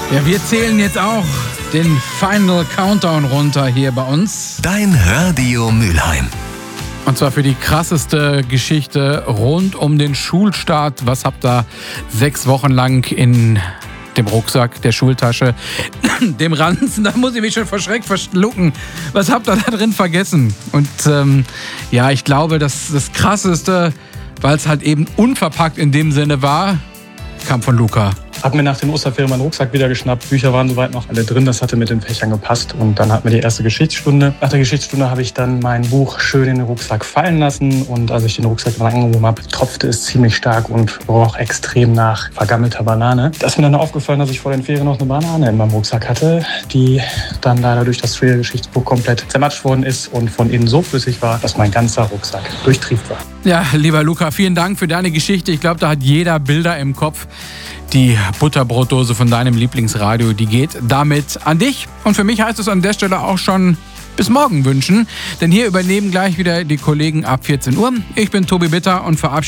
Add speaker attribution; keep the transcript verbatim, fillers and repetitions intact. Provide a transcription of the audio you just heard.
Speaker 1: Ja, wir zählen jetzt auch den Final Countdown runter hier bei uns.
Speaker 2: Dein Radio Mülheim.
Speaker 1: Und zwar für die krasseste Geschichte rund um den Schulstart. Was habt ihr sechs Wochen lang in dem Rucksack, der Schultasche, dem Ranzen, da muss ich mich schon vor Schreck verschlucken. Was habt ihr da drin vergessen? Und ähm, ja, ich glaube, das, das Krasseste, weil es halt eben unverpackt in dem Sinne war, kam von Luca.
Speaker 3: Hab mir nach den Osterferien meinen Rucksack wieder geschnappt. Bücher waren soweit noch alle drin. Das hatte mit den Fächern gepasst. Und dann hatten wir die erste Geschichtsstunde. Nach der Geschichtsstunde habe ich dann mein Buch schön in den Rucksack fallen lassen. Und als ich den Rucksack dann angehoben habe, tropfte es ziemlich stark und roch extrem nach vergammelter Banane. Da ist mir dann aufgefallen, dass ich vor den Ferien noch eine Banane in meinem Rucksack hatte, die dann leider durch das Thriller-Geschichtsbuch komplett zermatscht worden ist und von innen so flüssig war, dass mein ganzer Rucksack durchtrieft war.
Speaker 1: Ja, lieber Luca, vielen Dank für deine Geschichte. Ich glaube, da hat jeder Bilder im Kopf. Die Butterbrotdose von deinem Lieblingsradio, die geht damit an dich. Und für mich heißt es an der Stelle auch schon bis morgen wünschen. Denn hier übernehmen gleich wieder die Kollegen ab vierzehn Uhr. Ich bin Tobi Bitter und verabschiede